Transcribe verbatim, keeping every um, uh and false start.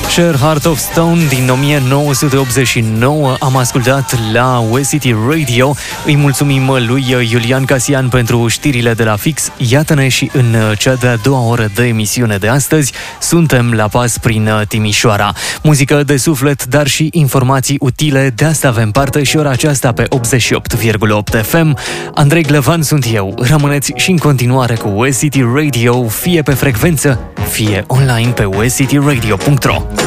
Cher, Heart of Stone din o mie nouă sute optzeci și nouă am ascultat la West City Radio. Îi mulțumim lui Iulian Casian pentru știrile de la Fix. Iată-ne și în cea de-a doua oră de emisiune de astăzi. Suntem la pas prin Timișoara. Muzică de suflet, dar și informații utile. De asta avem parte și ora aceasta pe optzeci și opt virgulă opt F M. Andrei Glăvan sunt eu. Rămâneți și în continuare cu West City Radio, fie pe frecvență, fie online pe west city radio punct ro.